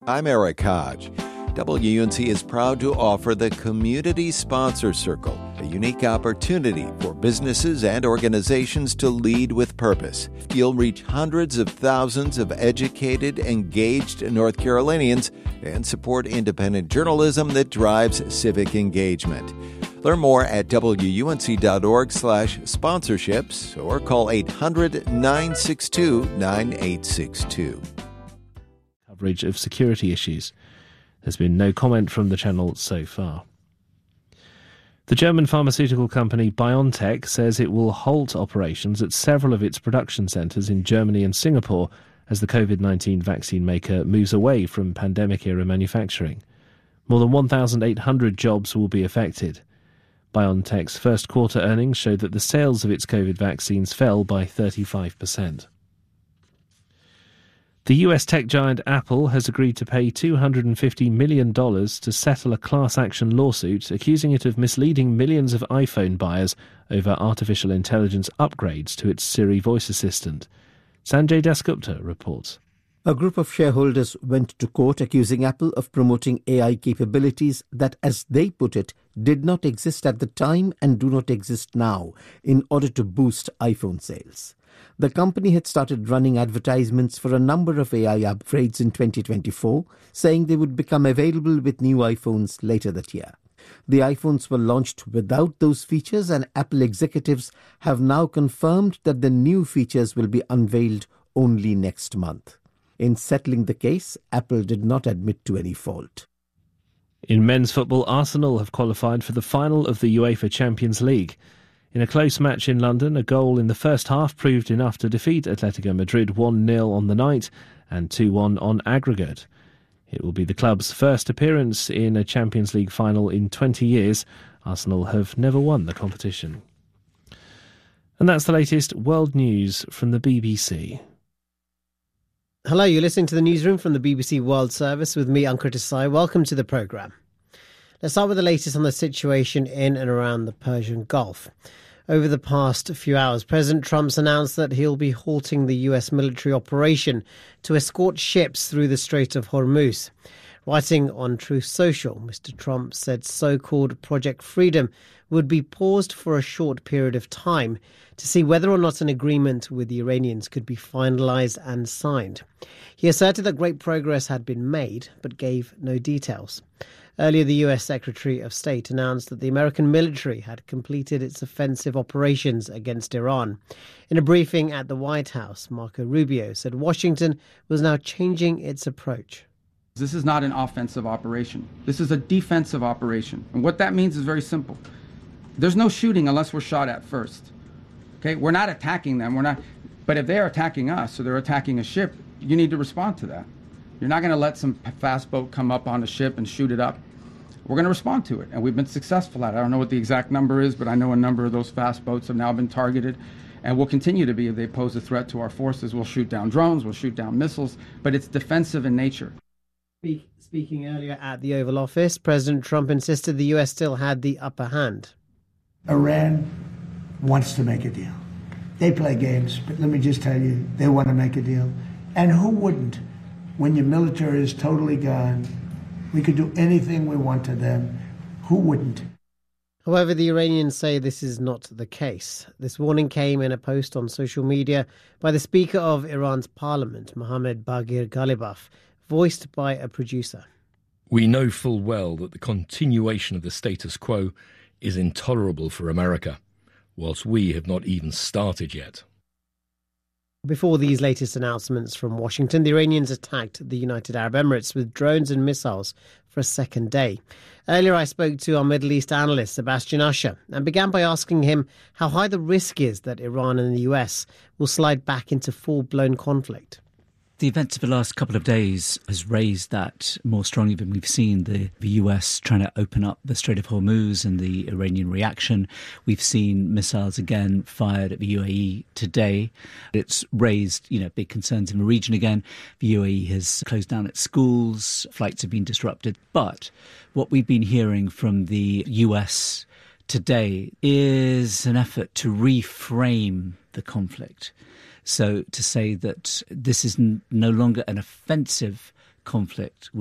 I'm Eric Hodge. WUNC is proud to offer the Community Sponsor Circle, a unique opportunity for businesses and organizations to lead with purpose. You'll reach hundreds of thousands of educated, engaged North Carolinians and support independent journalism that drives civic engagement. Learn more at WUNC.org/sponsorships or call 800-962-9862. Coverage of security issues. There's been no comment from the channel so far. The German pharmaceutical company BioNTech says it will halt operations at several of its production centres in Germany and Singapore as the COVID-19 vaccine maker moves away from pandemic-era manufacturing. More than 1,800 jobs will be affected. BioNTech's first quarter earnings showed that the sales of its COVID vaccines fell by 35%. The US tech giant Apple has agreed to pay $250 million to settle a class action lawsuit accusing it of misleading millions of iPhone buyers over artificial intelligence upgrades to its Siri voice assistant. Sanjay Dasgupta reports. A group of shareholders went to court accusing Apple of promoting AI capabilities that, as they put it, did not exist at the time and do not exist now in order to boost iPhone sales. The company had started running advertisements for a number of AI upgrades in 2024, saying they would become available with new iPhones later that year. The iPhones were launched without those features, and Apple executives have now confirmed that the new features will be unveiled only next month. In settling the case, Apple did not admit to any fault. In men's football, Arsenal have qualified for the final of the UEFA Champions League. In a close match in London, a goal in the first half proved enough to defeat Atletico Madrid 1-0 on the night and 2-1 on aggregate. It will be the club's first appearance in a Champions League final in 20 years. Arsenal have never won the competition. And that's the latest world news from the BBC. Hello, you're listening to the newsroom from the BBC World Service with me, Ankar Desai. Welcome to the programme. Let's start with the latest on the situation in and around the Persian Gulf. Over the past few hours, President Trump's announced that he'll be halting the US military operation to escort ships through the Strait of Hormuz. Writing on Truth Social, Mr. Trump said so-called Project Freedom would be paused for a short period of time to see whether or not an agreement with the Iranians could be finalised and signed. He asserted that great progress had been made, but gave no details. Earlier, the US Secretary of State announced that the American military had completed its offensive operations against Iran. In a briefing at the White House, Marco Rubio said Washington was now changing its approach. This is not an offensive operation. This is a defensive operation. And what that means is very simple. There's no shooting unless we're shot at first. Okay, we're not attacking them. But if they're attacking us or they're attacking a ship, you need to respond to that. You're not going to let some fast boat come up on a ship and shoot it up. We're going to respond to it, and we've been successful at it. I don't know what the exact number is, but I know a number of those fast boats have now been targeted, and will continue to be if they pose a threat to our forces. We'll shoot down drones, we'll shoot down missiles, but it's defensive in nature. Speaking earlier at the Oval Office, President Trump insisted the US still had the upper hand. Iran wants to make a deal. They play games, but let me just tell you, they want to make a deal. And who wouldn't? When your military is totally gone, we could do anything we want to them. Who wouldn't? However, the Iranians say this is not the case. This warning came in a post on social media by the Speaker of Iran's parliament, Mohammad Baghir Ghalibaf, voiced by a producer. We know full well that the continuation of the status quo is intolerable for America, whilst we have not even started yet. Before these latest announcements from Washington, the Iranians attacked the United Arab Emirates with drones and missiles for a second day. Earlier, I spoke to our Middle East analyst, Sebastian Usher, and began by asking him how high the risk is that Iran and the US will slide back into full-blown conflict. The events of the last couple of days has raised that more strongly than we've seen. The US trying to open up the Strait of Hormuz and the Iranian reaction. We've seen missiles again fired at the UAE today. It's raised, big concerns in the region again. The UAE has closed down its schools. Flights have been disrupted. But what we've been hearing from the US today is an effort to reframe the conflict. So to say that this is no longer an offensive conflict